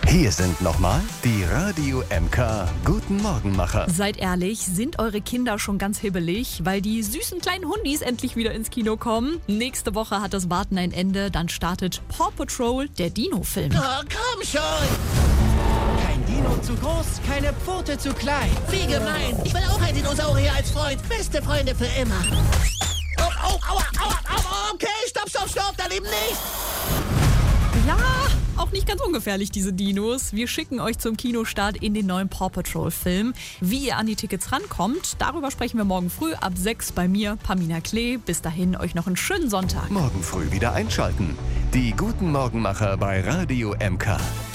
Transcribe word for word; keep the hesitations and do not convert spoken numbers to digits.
Hier sind nochmal die Radio M K Guten Morgenmacher. Seid ehrlich, sind eure Kinder schon ganz hibbelig, weil die süßen kleinen Hundis endlich wieder ins Kino kommen? Nächste Woche hat das Warten ein Ende, dann startet Paw Patrol, der Dino-Film. Oh, komm schon! Kein Dino zu groß, keine Pfote zu klein. Wie gemein! Ich will auch ein Dinosaurier als Freund. Beste Freunde für immer. Oh, oh, aua, aua, aua, okay, stopp, stopp, stopp, daneben nicht! Ja, auch nicht ganz ungefährlich, diese Dinos. Wir schicken euch zum Kinostart in den neuen Paw Patrol-Film. Wie ihr an die Tickets rankommt, darüber sprechen wir morgen früh ab sechs bei mir, Pamina Klee. Bis dahin euch noch einen schönen Sonntag. Morgen früh wieder einschalten. Die Guten Morgenmacher bei Radio M K.